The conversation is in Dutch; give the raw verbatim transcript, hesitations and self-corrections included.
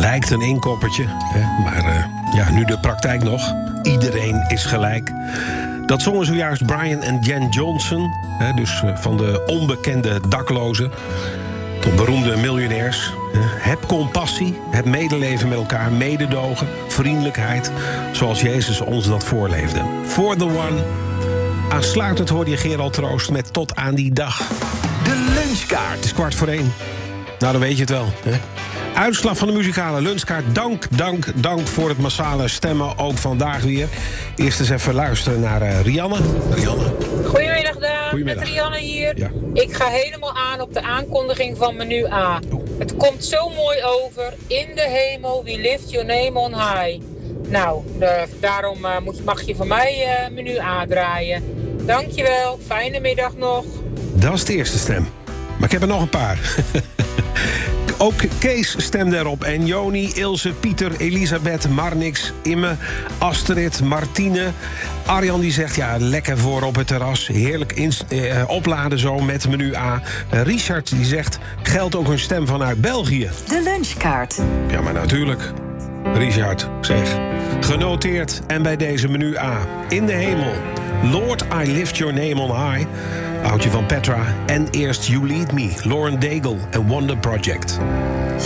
Lijkt een inkoppertje, hè? Maar uh, ja, nu de praktijk nog. Iedereen is gelijk. Dat zongen zojuist Brian en Jen Johnson. Hè? Dus uh, van de onbekende daklozen tot beroemde miljonairs. Uh, heb compassie, heb medeleven met elkaar, mededogen, vriendelijkheid. Zoals Jezus ons dat voorleefde. For the one. Aansluitend hoorde je Gerald Troost met Tot aan die dag. De lunchkaart. Het is kwart voor één. Nou, dan weet je het wel, hè? Uitslag van de muzikale lunchkaart. Dank, dank, dank voor het massale stemmen. Ook vandaag weer. Eerst eens even luisteren naar uh, Rianne. Rianne. Goedemiddag, Daan. Goedemiddag. Met Rianne hier. Ja. Ik ga helemaal aan op de aankondiging van menu A. Oh. Het komt zo mooi over. In de hemel, we lift your name on high. Nou, de, daarom uh, moet, mag je van mij uh, menu A draaien. Dankjewel. Fijne middag nog. Dat is de eerste stem. Maar ik heb er nog een paar. Ook Kees stemde erop. En Joni, Ilse, Pieter, Elisabeth, Marnix, Imme, Astrid, Martine. Arjan die zegt, ja, lekker voor op het terras. Heerlijk inst- eh, opladen zo met menu A. Uh, Richard die zegt, geldt ook een stem vanuit België. De lunchkaart. Ja, maar natuurlijk. Richard, zeg. Genoteerd en bij deze menu A. In de hemel. Lord, I lift your name on high. Oudje van Petra. En eerst You Lead Me. Lauren Daigle en Wonder Project.